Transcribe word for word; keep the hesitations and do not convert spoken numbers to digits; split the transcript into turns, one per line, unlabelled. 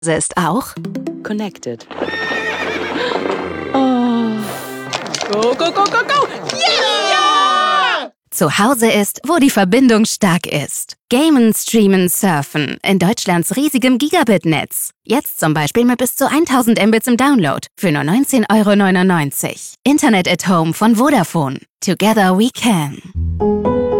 Sie ist auch
connected. Oh. Go, go, go, go, go! Yeah!
zu Hause ist, wo die Verbindung stark ist. Gamen, streamen, surfen in Deutschlands riesigem Gigabit-Netz. Jetzt zum Beispiel mit bis zu tausend Mbits im Download für nur neunzehn Euro neunundneunzig. Internet at Home von Vodafone. Together we can.